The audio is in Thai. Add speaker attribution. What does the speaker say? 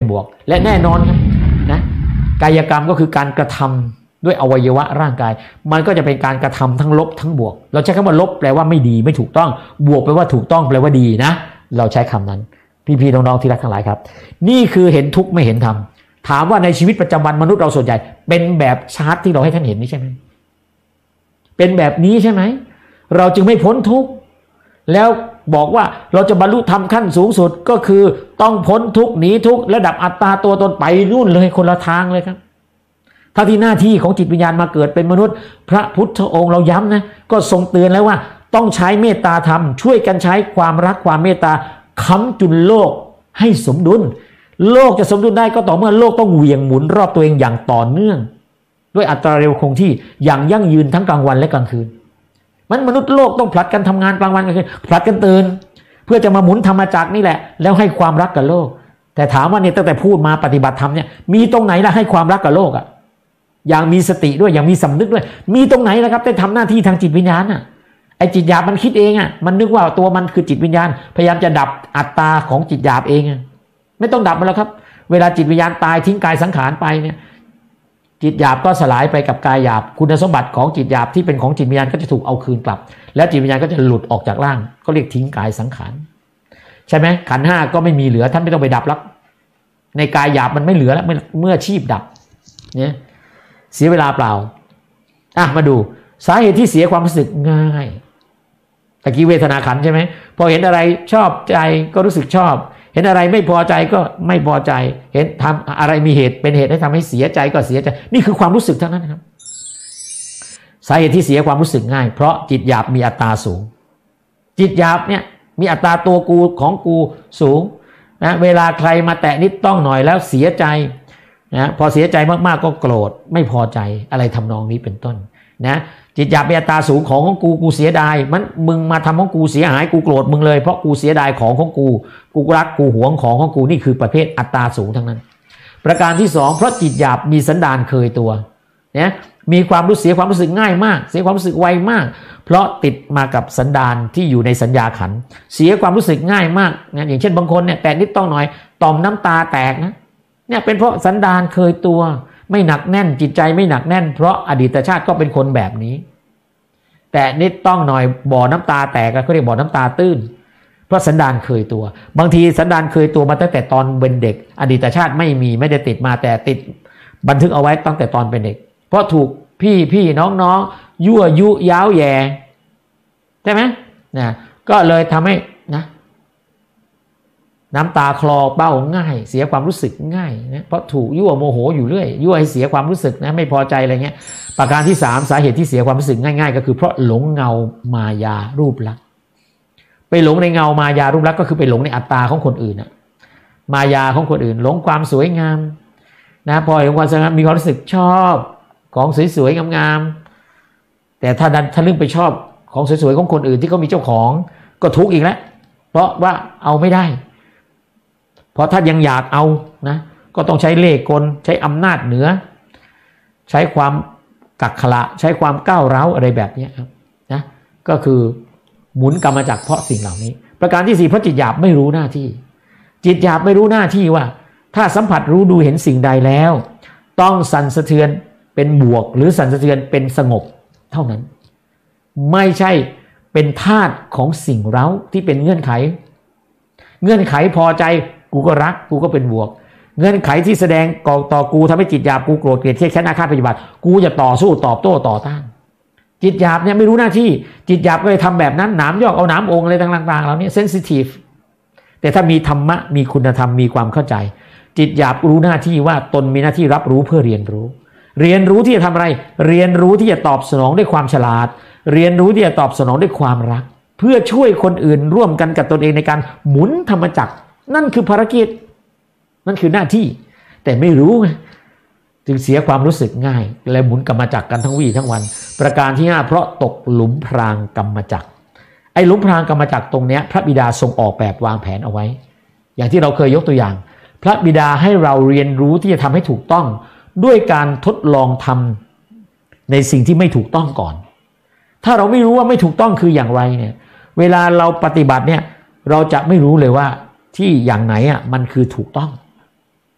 Speaker 1: บวกและแน่นอนครับนะกายกรรมก็คือการกระทำด้วยอวัยวะร่างกายมันก็จะเป็นการกระทำทั้งลบทั้งบวกเราใช้คำว่าลบแปลว่าไม่ดีไม่ถูกต้องบวกแปลว่าถูกต้องแปลว่าดีนะเราใช้คำนั้นพี่ๆน้องๆที่รักทั้งหลายครับนี่คือเห็นทุกข์ไม่เห็นธรรมถามว่าในชีวิตประจำวันมนุษย์เราส่วนใหญ่เป็นแบบชาร์ตที่เราให้ท่านเห็นนี่ใช่ไหมเป็นแบบนี้ใช่ไหมเราจึงไม่พ้นทุกข์แล้วบอกว่าเราจะบรรลุธรรมขั้นสูงสุดก็คือต้องพ้นทุกข์หนีทุกข์ระดับอัตตาตัวตนไปนู่นเลยคนละทางเลยครับถ้าที่หน้าที่ของจิตวิญญาณมาเกิดเป็นมนุษย์พระพุทธองค์เราย้ำนะก็ทรงเตือนแล้วว่าต้องใช้เมตตาธรรมช่วยกันใช้ความรักความเมตตาค้ำจุนโลกให้สมดุลโลกจะสมดุลได้ก็ต่อเมื่อโลกต้องเหวี่ยงหมุนรอบตัวเองอย่างต่อเนื่องด้วยอัตราเร็วคงที่อย่างยั่งยืนทั้งกลางวันและกลางคืนมนุษย์โลกต้องผลัดกันทำงานกลางวันกลางคืนผลัดกันตื่นเพื่อจะมาหมุนธรรมจักรนี่แหละแล้วให้ความรักกับโลกแต่ถามว่าเนี่ยตั้งแต่พูดมาปฏิบัติธรรมเนี่ยมีตรงไหนล่ะให้ความรักกับโลกอ่ะอย่างมีสติด้วยอย่างมีสำนึกด้วยมีตรงไหนล่ะครับได้ทำหน้าที่ทางจิตวิญญาณอ่ะไอ้จิตหยาบมันคิดเองอ่ะมันนึกว่าตัวมันคือจิตวิญญาณพยายามจะดับอัตตาของจิตหยาบเองอ่ะไม่ต้องดับมันแล้วครับเวลาจิตวิญญาณตายทิ้งกายสังขารไปเนี่ยจิตหยาบก็สลายไปกับกายหยาบคุณสมบัติของจิตหยาบที่เป็นของจิตวิญญาณก็จะถูกเอาคืนกลับแล้วจิตวิญญาณก็จะหลุดออกจากร่างก็เรียกทิ้งกายสังขารใช่ไหมขันธ์ห้าก็ไม่มีเหลือท่านไม่ต้องไปดับแล้วในกายหยาบมันไม่เหลือแล้วเมื่อชีพดับเนี่ยเสียเวลาเปล่ามาดูสาเหตุที่เสียความรู้สึกง่ายตะกี้เวทนาขันธ์ใช่ไหมพอเห็นอะไรชอบใจก็รู้สึกชอบเห็นอะไรไม่พอใจก็ไม่พอใจเห็นทำอะไรมีเหตุเป็นเหตุให้ทำให้เสียใจก็เสียใจนี่คือความรู้สึกทั้งนั้นครับสาเหตุที่เสียความรู้สึกง่ายเพราะจิตหยาบมีอัตตาสูงจิตหยาบเนี่ยมีอัตตาตัวกูของกูสูงนะเวลาใครมาแตะนิดต้องหน่อยแล้วเสียใจนะพอเสียใจมากๆก็โกรธไม่พอใจอะไรทำนองนี้เป็นต้นนะจิตหยาบมีอัตตาสูงของกูเสียดายมึงมาทำของกูเสียหายกูโกรธมึงเลยเพราะกูเสียดายของกูรักกูหวงของกูนี่คือประเภทอัตตาสูงทั้งนั้นประการที่สองเพราะจิตหยาบมีสันดานเคยตัวนะมีความรู้เสียความรู้สึกง่ายมากเสียความรู้สึกไวมากเพราะติดมากับสันดานที่อยู่ในสัญญาขันธ์เสียความรู้สึกง่ายมากนะอย่างเช่นบางคนเนี่ยแต่นิดต้องหน่อยต่อมน้ำตาแตกนะเนี่ยเป็นเพราะสันดานเคยตัวไม่หนักแน่นจิตใจไม่หนักแน่นเพราะอดีตชาติก็เป็นคนแบบนี้แต่นิดต้องหน่อยบ่อน้ำตาแตกเขาเรียกบ่อน้ำตาตื้นเพราะสันดานเคยตัวบางทีสันดานเคยตัวมาตั้งแต่ตอนเป็นเด็กอดีตชาติไม่ได้ติดมาแต่ติดบันทึกเอาไว้ตั้งแต่ตอนเป็นเด็กเพราะถูกพี่น้องยั่วยุย้าวแย่ใช่ไหมนะก็เลยทำให้นะน้ำตาคลอเบ้าง่ายเสียความรู้สึกง่ายนะเพราะถูกยั่วโมโหอยู่เรื่อยยั่วให้เสียความรู้สึกนะไม่พอใจอะไรเงี้ยประการที่3สาเหตุที่เสียความรู้สึกง่ายๆก็คือเพราะหลงเงามายารูปลักษณ์ไปหลงในเงามายารูปลักษณ์ก็คือไปหลงในอัตตาของคนอื่นนะมายาของคนอื่นหลงความสวยงามนะพอหลงความสวยงามมีความรู้สึกชอบของสวยๆงามๆแต่ถ้าลึกไปชอบของสวยๆของคนอื่นที่เขามีเจ้าของก็ทุกข์อีกแล้วเพราะว่าเอาไม่ได้เพราะถ้ายังอยากเอานะก็ต้องใช้เล่ห์กลใช้อำนาจเหนือใช้ความกักขระใช้ความก้าวร้าวอะไรแบบนี้ครับนะก็คือหมุนกรรมจักรเพราะสิ่งเหล่านี้ประการที่4เพราะจิตหยาบไม่รู้หน้าที่จิตหยาบไม่รู้หน้าที่ว่าถ้าสัมผัสรู้ดูเห็นสิ่งใดแล้วต้องสั่นสะเทือนเป็นบวกหรือสั่นสะเทือนเป็นสงบเท่านั้นไม่ใช่เป็นธาตุของสิ่งเร้าที่เป็นเงื่อนไขพอใจกูก็รักกูก็เป็นบวกเงื่อนไขที่แสดงต่อกูทำให้จิตหยาบกูโกรธเกลียดเครียดแค้นอาฆาตพยาบาทกูจะต่อสู้ตอบโต้ต่อต้านจิตหยาบเนี่ยไม่รู้หน้าที่จิตหยาบก็เลยทำแบบนั้นหนามยอกเอาหนามองอะไรต่างๆเหล่านี้เซนซิทีฟแต่ถ้ามีธรรมะมีคุณธรรมมีความเข้าใจจิตหยาบรู้หน้าที่ว่าตนมีหน้าที่รับรู้เพื่อเรียนรู้ที่จะทำอะไรเรียนรู้ที่จะตอบสนองด้วยความฉลาดเรียนรู้ที่จะตอบสนองด้วยความรักเพื่อช่วยคนอื่นร่วมกันกับตนเองในการหมุนธรรมจักรนั่นคือภารกิจนั่นคือหน้าที่แต่ไม่รู้ไงจึงเสียความรู้สึกง่ายและหมุนกรรมจักรกันทั้งวี่ทั้งวันประการที่5เพราะตกหลุมพรางกรรมจักรไอ้หลุมพรางกรรมจักรตรงเนี้ยพระบิดาทรงออกแบบวางแผนเอาไว้อย่างที่เราเคยยกตัวอย่างพระบิดาให้เราเรียนรู้ที่จะทำให้ถูกต้องด้วยการทดลองทำในสิ่งที่ไม่ถูกต้องก่อนถ้าเราไม่รู้ว่าไม่ถูกต้องคืออย่างไรเนี่ยเวลาเราปฏิบัติเนี่ยเราจะไม่รู้เลยว่าที่อย่างไหนมันคือถูกต้อง